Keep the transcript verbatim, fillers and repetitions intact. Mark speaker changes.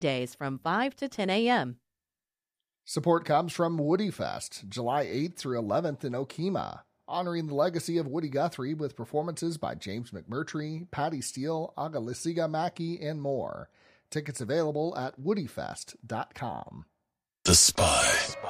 Speaker 1: weekdays from five to ten a.m.
Speaker 2: Support comes from Woody Fest, July eighth through eleventh in Okemah, honoring the legacy of Woody Guthrie with performances by James McMurtry, Patty Steele, Agalisiga Mackey, and more. Tickets available at woody fest dot com.
Speaker 3: The Spy.